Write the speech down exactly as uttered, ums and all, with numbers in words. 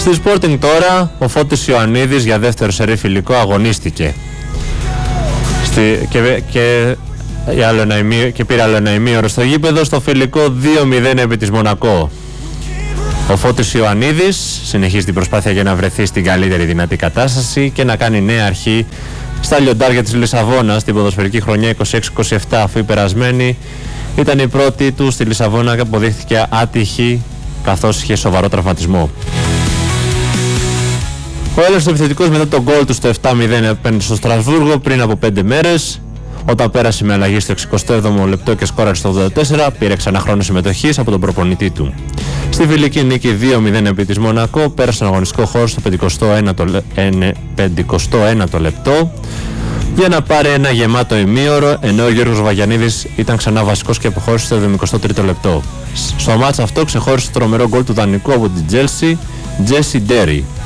Στη Sporting τώρα, ο Φώτης Ιωαννίδης για δεύτερο σερί φιλικό αγωνίστηκε Στη, και, και, άλλο ένα ημί, και πήρε άλλο ένα ημίωρο στο γήπεδο στο φιλικό δύο μηδέν επί της Μονακό. Ο Φώτης Ιωαννίδης συνεχίζει την προσπάθεια για να βρεθεί στην καλύτερη δυνατή κατάσταση και να κάνει νέα αρχή στα λιοντάρια της Λισαβόνας στην ποδοσφαιρική χρονιά είκοσι έξι είκοσι επτά, αφού η περασμένη ήταν η πρώτη του στη Λισαβόνα και αποδείχθηκε άτυχη καθώς είχε σοβαρό τραυματισμό. Ο Έλληνας επιθετικός μετά τον γκολ του στο επτά μηδέν απέναντι στο Στρασβούργο πριν από πέντε μέρες, όταν πέρασε με αλλαγή στο εξηκοστό έβδομο λεπτό και σκόραρε στο ογδόντα τέσσερα, πήρε ξανά χρόνο συμμετοχής από τον προπονητή του. Στη φιλική νίκη δύο μηδέν επί της Μονακό πέρασε στον αγωνιστικό χώρο στο πενηκοστό ένατο λεπτό για να πάρει ένα γεμάτο ημίωρο, ενώ ο Γιώργος Βαγιανίδης ήταν ξανά βασικός και αποχώρησε στο εβδομηκοστό τρίτο λεπτό. Στο μάτς αυτό ξεχώρισε το τρομερό γκολ του δανεικού από την Chelsea, Jesse Derry.